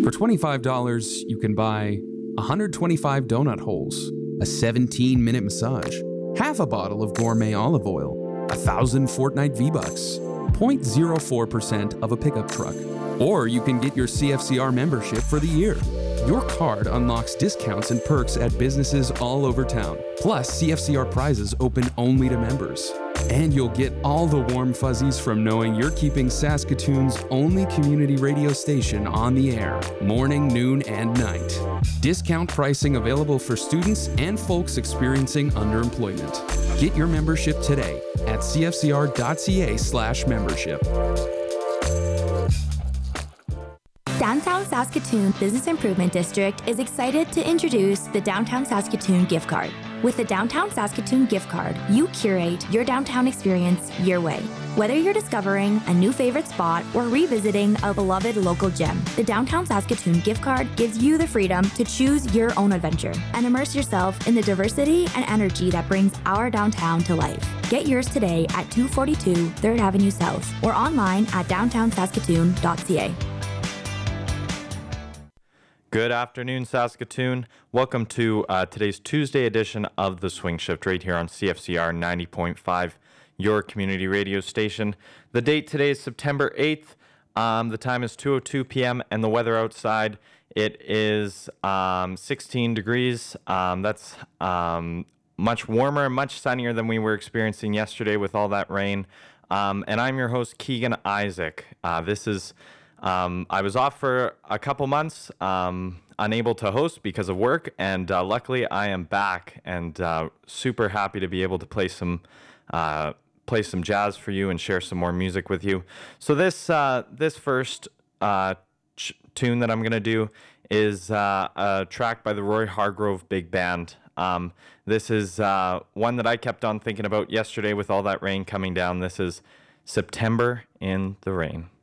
For $25, you can buy 125 donut holes, a 17-minute massage, half a bottle of gourmet olive oil, 1,000 Fortnite V-Bucks, 0.04% of a pickup truck. Or you can get your CFCR membership for the year. Your card unlocks discounts and perks at businesses all over town. Plus, CFCR prizes open only to members. And you'll get all the warm fuzzies from knowing you're keeping Saskatoon's only community radio station on the air, morning, noon, and night. Discount pricing available for students and folks experiencing underemployment. Get your membership today at cfcr.ca/membership. Downtown Saskatoon Business Improvement District is excited to introduce the Downtown Saskatoon Gift Card. With the Downtown Saskatoon Gift Card, you curate your downtown experience your way. Whether you're discovering a new favorite spot or revisiting a beloved local gem, the Downtown Saskatoon Gift Card gives you the freedom to choose your own adventure and immerse yourself in the diversity and energy that brings our downtown to life. Get yours today at 242 3rd Avenue South or online at downtownsaskatoon.ca. Good afternoon, Saskatoon. Welcome to today's Tuesday edition of The Swing Shift right here on CFCR 90.5, your community radio station. The date today is September 8th. The time is 2:02 p.m. and the weather outside, it is 16 degrees. That's much warmer and much sunnier than we were experiencing yesterday with all that rain. And I'm your host, Keegan Isaac. I was off for a couple months, unable to host because of work, and luckily I am back and super happy to be able to play some jazz for you and share some more music with you. So this first tune that I'm gonna do is a track by the Roy Hargrove Big Band. This is one that I kept on thinking about yesterday with all that rain coming down. This is September in the Rain.